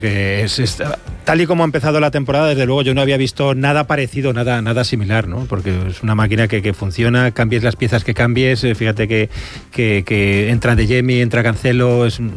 Tal y como ha empezado la temporada, desde luego yo no había visto nada parecido, nada similar, ¿no? Porque es una máquina que funciona, cambies las piezas que cambies, fíjate que entra De Jemi, entra Cancelo, es